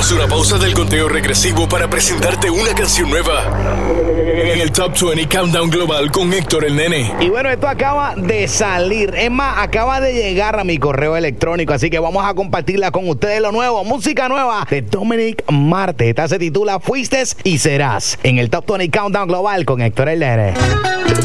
Tomamos una pausa del conteo regresivo para presentarte una canción nueva en el Top 20 Countdown Global con Héctor el Nene. Y bueno, esto acaba de salir. Es más, acaba de llegar a mi correo electrónico. Así que vamos a compartirla con ustedes. Lo nuevo, música nueva de Dominic Marte. Esta se titula Fuiste y Serás en el Top 20 Countdown Global con Héctor el Nene.